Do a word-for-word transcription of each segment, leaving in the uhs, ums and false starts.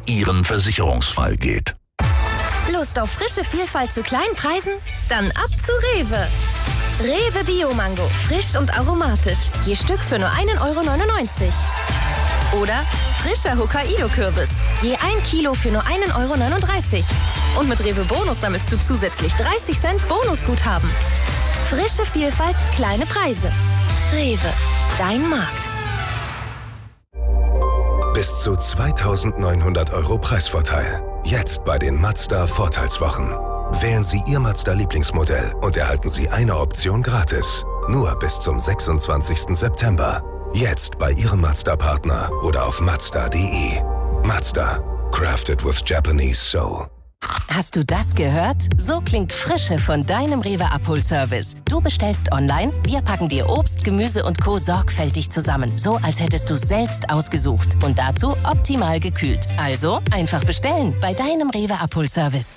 Ihren Versicherungsfall geht. Lust auf frische Vielfalt zu kleinen Preisen? Dann ab zu Rewe. Rewe Bio-Mango, frisch und aromatisch. Je Stück für nur ein Euro neunundneunzig. Oder frischer Hokkaido-Kürbis. Je ein Kilo für nur ein Euro neununddreißig. Und mit Rewe Bonus sammelst du zusätzlich dreißig Cent Bonusguthaben. Frische Vielfalt, kleine Preise. Rewe, dein Markt. Bis zu zweitausendneunhundert Euro Preisvorteil. Jetzt bei den Mazda Vorteilswochen. Wählen Sie Ihr Mazda-Lieblingsmodell und erhalten Sie eine Option gratis. Nur bis zum sechsundzwanzigsten September. Jetzt bei Ihrem Mazda-Partner oder auf mazda punkt de. Mazda. Crafted with Japanese soul. Hast du das gehört? So klingt Frische von deinem Rewe Abholservice. Du bestellst online, wir packen dir Obst, Gemüse und Co. sorgfältig zusammen. So, als hättest du selbst ausgesucht. Und dazu optimal gekühlt. Also einfach bestellen bei deinem Rewe Abholservice.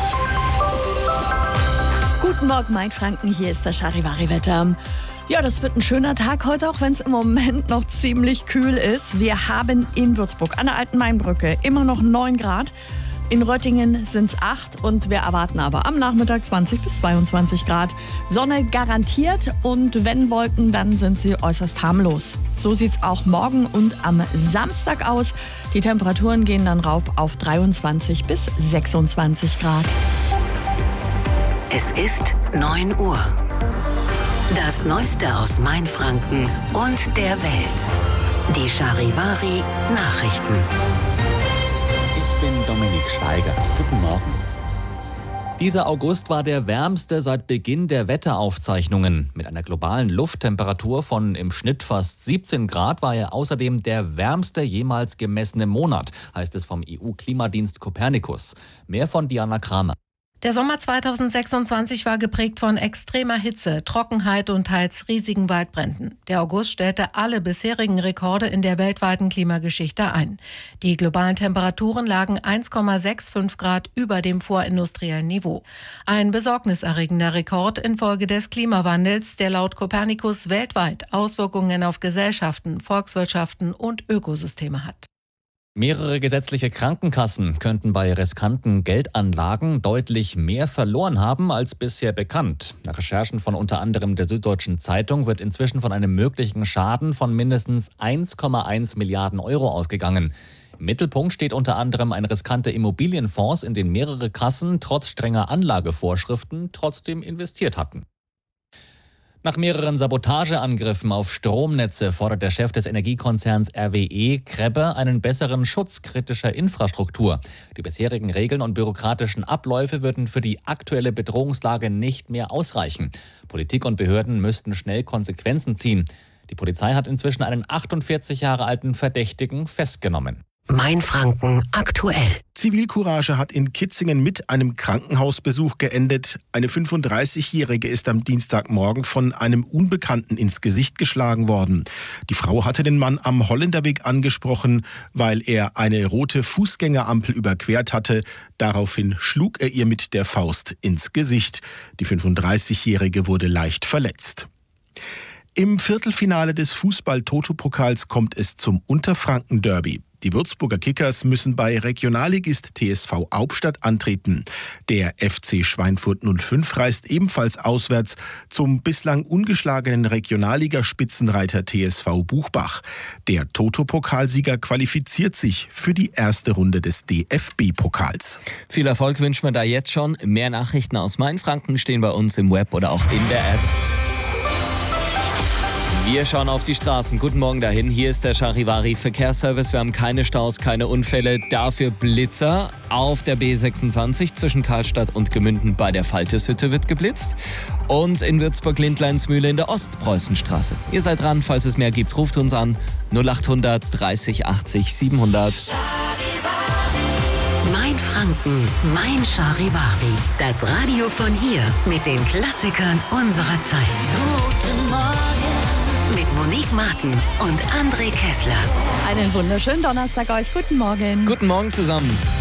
Guten Morgen, Mainfranken. Hier ist das Charivari-Wetter. Ja, das wird ein schöner Tag heute, auch wenn es im Moment noch ziemlich kühl ist. Wir haben in Würzburg an der Alten Mainbrücke immer noch neun Grad. In Röttingen sind es acht und wir erwarten aber am Nachmittag zwanzig bis zweiundzwanzig Grad. Sonne garantiert und wenn Wolken, dann sind sie äußerst harmlos. So sieht es auch morgen und am Samstag aus. Die Temperaturen gehen dann rauf auf dreiundzwanzig bis sechsundzwanzig Grad. Es ist neun Uhr. Das Neueste aus Mainfranken und der Welt. Die Charivari Nachrichten. Ich bin Dominik Schweiger. Guten Morgen. Dieser August war der wärmste seit Beginn der Wetteraufzeichnungen. Mit einer globalen Lufttemperatur von im Schnitt fast siebzehn Grad war er außerdem der wärmste jemals gemessene Monat, heißt es vom E U-Klimadienst Copernicus. Mehr von Diana Kramer. Der Sommer zweitausendsechsundzwanzig war geprägt von extremer Hitze, Trockenheit und teils riesigen Waldbränden. Der August stellte alle bisherigen Rekorde in der weltweiten Klimageschichte ein. Die globalen Temperaturen lagen eins Komma fünfundsechzig Grad über dem vorindustriellen Niveau. Ein besorgniserregender Rekord infolge des Klimawandels, der laut Copernicus weltweit Auswirkungen auf Gesellschaften, Volkswirtschaften und Ökosysteme hat. Mehrere gesetzliche Krankenkassen könnten bei riskanten Geldanlagen deutlich mehr verloren haben als bisher bekannt. Nach Recherchen von unter anderem der Süddeutschen Zeitung wird inzwischen von einem möglichen Schaden von mindestens eins Komma eins Milliarden Euro ausgegangen. Im Mittelpunkt steht unter anderem ein riskanter Immobilienfonds, in den mehrere Kassen trotz strenger Anlagevorschriften trotzdem investiert hatten. Nach mehreren Sabotageangriffen auf Stromnetze fordert der Chef des Energiekonzerns R W E, Krebbe, einen besseren Schutz kritischer Infrastruktur. Die bisherigen Regeln und bürokratischen Abläufe würden für die aktuelle Bedrohungslage nicht mehr ausreichen. Politik und Behörden müssten schnell Konsequenzen ziehen. Die Polizei hat inzwischen einen achtundvierzig Jahre alten Verdächtigen festgenommen. Mainfranken aktuell. Zivilcourage hat in Kitzingen mit einem Krankenhausbesuch geendet. Eine fünfunddreißigjährige ist am Dienstagmorgen von einem Unbekannten ins Gesicht geschlagen worden. Die Frau hatte den Mann am Holländerweg angesprochen, weil er eine rote Fußgängerampel überquert hatte. Daraufhin schlug er ihr mit der Faust ins Gesicht. Die fünfunddreißigjährige wurde leicht verletzt. Im Viertelfinale des Fußball-Toto-Pokals kommt es zum Unterfranken-Derby. Die Würzburger Kickers müssen bei Regionalligist T S V Hauptstadt antreten. Der F C Schweinfurt null fünf reist ebenfalls auswärts zum bislang ungeschlagenen Regionalliga-Spitzenreiter T S V Buchbach. Der Toto-Pokalsieger qualifiziert sich für die erste Runde des D F B-Pokals. Viel Erfolg wünschen wir da jetzt schon. Mehr Nachrichten aus Mainfranken stehen bei uns im Web oder auch in der App. Wir schauen auf die Straßen. Guten Morgen dahin. Hier ist der Charivari Verkehrsservice. Wir haben keine Staus, keine Unfälle. Dafür Blitzer. Auf der B sechsundzwanzig zwischen Karlstadt und Gemünden bei der Falteshütte wird geblitzt. Und in Würzburg-Lindleinsmühle in der Ostpreußenstraße. Ihr seid dran. Falls es mehr gibt, ruft uns an. null achthundert dreißig achtzig siebenhundert. Mainfranken, mein Charivari. Das Radio von hier mit den Klassikern unserer Zeit. Guten Morgen. Mit Monique Martin und André Kessler. Einen wunderschönen Donnerstag euch. Guten Morgen. Guten Morgen zusammen.